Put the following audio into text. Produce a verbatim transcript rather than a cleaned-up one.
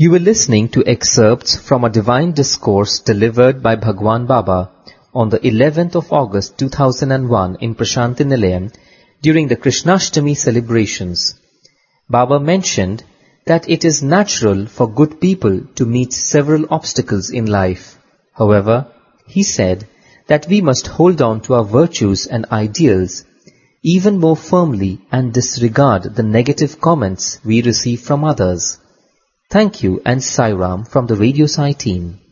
You were listening to excerpts from a divine discourse delivered by Bhagwan Baba on the eleventh of August two thousand one in Prashanti Nilayam during the Krishnashtami celebrations. Baba mentioned that it is natural for good people to meet several obstacles in life. However, he said that we must hold on to our virtues and ideals even more firmly and disregard the negative comments we receive from others. Thank you and Sai Ram from the Radio Sai team.